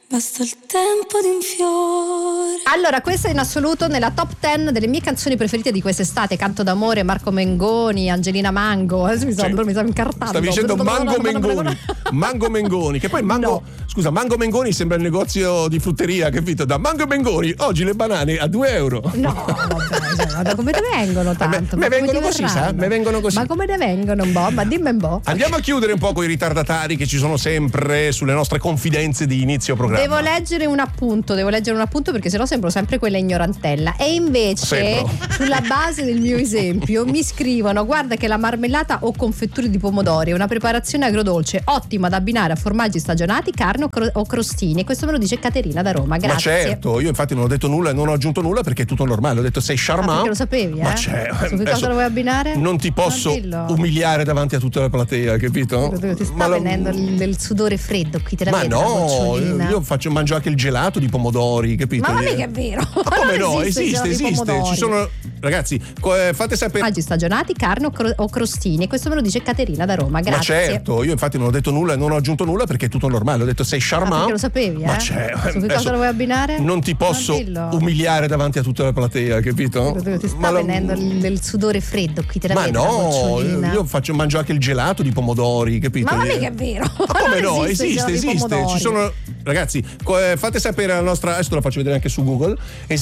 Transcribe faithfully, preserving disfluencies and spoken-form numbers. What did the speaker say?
Basta il tempo di un fiore. Allora, questa è in assoluto nella top dieci delle mie canzoni preferite di quest'estate. Canto d'amore, Marco Mengoni, Angelina Mango. Adesso mi stavo, mi stavo incartando. Stavi dicendo Mango Mengoni. Mango Mengoni, che poi Mango, no. Scusa, Mango Mengoni sembra il negozio di frutteria, capito? Da Mango Mengoni, oggi le banane a due euro. No, vabbè, cioè, ma come te vengono tanto? Me vengono così, sa? Me vengono così. Ma come te vengono un po'? Ma dimmi un po'. Andiamo a chiudere un po' con i ritardatari che ci sono sempre sulle nostre confidenze di inizio programma. Devo leggere un appunto, devo leggere un appunto perché sennò sembro sempre quella ignorantella. E invece, Sembro. sulla base del mio esempio, mi scrivono: guarda che la marmellata o confetture di pomodori è una preparazione agrodolce ottima da abbinare a formaggi stagionati, carne o, cro- o crostini. E questo me lo dice Caterina da Roma. Grazie. Ma certo, io infatti non ho detto nulla e non ho aggiunto nulla perché è tutto normale. Ho detto sei charmant. Ah, perché lo sapevi, eh? Ma certo. Su che cosa lo vuoi abbinare? Non ti posso umiliare davanti a tutta la platea, capito? Ti sta Ma venendo la... il, il sudore freddo qui, te la Ma vedo, no, io, io faccio, mangio anche il gelato di pomodori, capito? Ma non è che è vero. Ma come no? Esiste, Esiste, esiste. Ci sono, ragazzi, fate sapere. Formaggi stagionati, carne o, cro- o crostini. E questo me lo dice Caterina da Roma. Grazie. Ma certo, io infatti non ho detto nulla e non ho aggiunto nulla perché è tutto normale. Ho detto sei charmant. Ah, perché lo sapevi, eh? Ma certo. Su che cosa lo vuoi abbinare? Non ti posso umiliare davanti a tutta la platea, capito? Ti sta Ma venendo la... il, il sudore freddo qui, te la Ma vedo. no, io faccio, mangio anche il gelato di pomodori, capito? Ma non è che è vero. Ma come no? Esiste, esiste, esiste. Ci sono, ragazzi, fate sapere la nostra, adesso te lo faccio vedere anche su Google.